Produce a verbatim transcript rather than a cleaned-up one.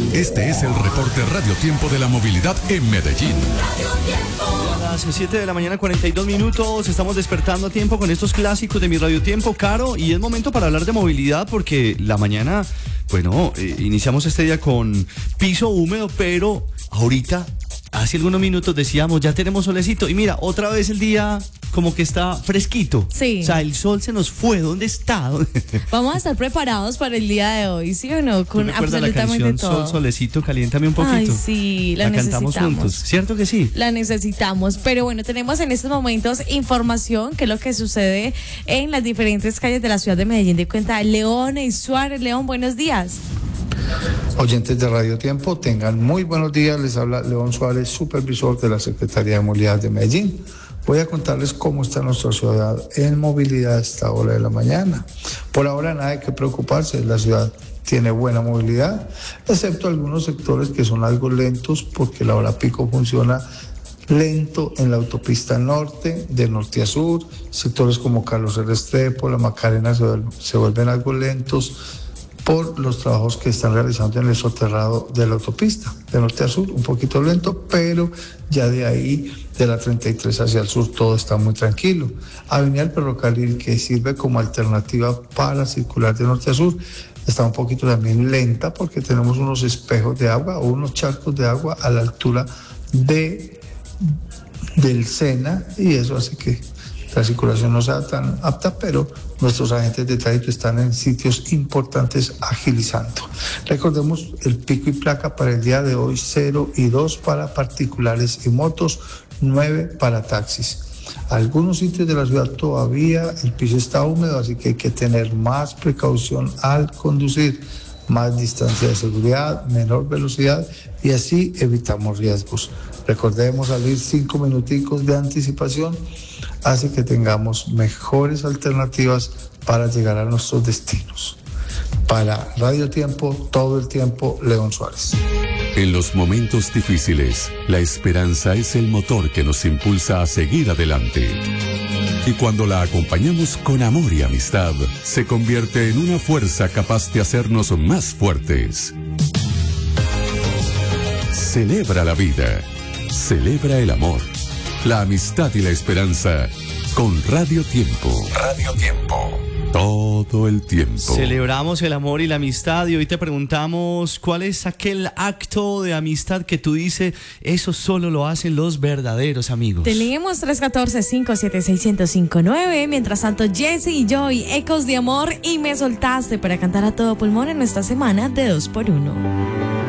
Este es el reporte Radio Tiempo de la movilidad en Medellín. A las siete de la mañana, cuarenta y dos minutos, estamos despertando a tiempo con estos clásicos de mi Radio Tiempo, Caro, y es momento para hablar de movilidad porque la mañana, bueno, eh, iniciamos este día con piso húmedo, pero ahorita, hace algunos minutos decíamos, ya tenemos solecito, y mira, otra vez el día como que está fresquito. Sí. O sea, el sol se nos fue, ¿dónde está? Vamos a estar preparados para el día de hoy, ¿sí o no? Con absolutamente la canción todo. Sol, solecito, caliéntame un poquito. Ay, sí, la, la necesitamos. cantamos juntos, ¿cierto que sí? La necesitamos, pero bueno, tenemos en estos momentos información, que es lo que sucede en las diferentes calles de la ciudad de Medellín, de cuenta de León y Suárez. León, buenos días. Oyentes de Radio Tiempo, tengan muy buenos días. Les habla León Suárez, supervisor de la Secretaría de Movilidad de Medellín. Voy a contarles cómo está nuestra ciudad en movilidad a esta hora de la mañana. Por ahora nada de qué preocuparse, la ciudad tiene buena movilidad, excepto algunos sectores que son algo lentos porque la hora pico funciona lento en la autopista norte, de norte a sur. Sectores como Carlos R. Restrepo, la Macarena se vuelven, se vuelven algo lentos por los trabajos que están realizando en el soterrado de la autopista, de norte a sur, un poquito lento, pero ya de ahí, de la treinta y tres hacia el sur, todo está muy tranquilo. Avenida del Ferrocarril, que sirve como alternativa para circular de norte a sur, está un poquito también lenta porque tenemos unos espejos de agua o unos charcos de agua a la altura de, del Sena, y eso hace que la circulación no sea tan apta, pero nuestros agentes de tránsito están en sitios importantes agilizando. Recordemos el pico y placa para el día de hoy, cero y dos para particulares y motos, nueve para taxis. Algunos sitios de la ciudad todavía el piso está húmedo, así que hay que tener más precaución al conducir, más distancia de seguridad, menor velocidad, y así evitamos riesgos. Recordemos salir cinco minuticos de anticipación, hace que tengamos mejores alternativas para llegar a nuestros destinos. Para Radio Tiempo, todo el tiempo, León Suárez. En los momentos difíciles, la esperanza es el motor que nos impulsa a seguir adelante. Y cuando la acompañamos con amor y amistad, se convierte en una fuerza capaz de hacernos más fuertes. Celebra la vida, celebra el amor, la amistad y la esperanza con Radio Tiempo. Radio Tiempo. Todo el tiempo. Celebramos el amor y la amistad y hoy te preguntamos cuál es aquel acto de amistad que tú dices, eso solo lo hacen los verdaderos amigos. Tenemos tres uno cuatro, cinco siete seis, cero cinco nueve. Mientras tanto, Jesse y Joy, Ecos de Amor y Me Soltaste, para cantar a todo pulmón en nuestra semana de dos por uno.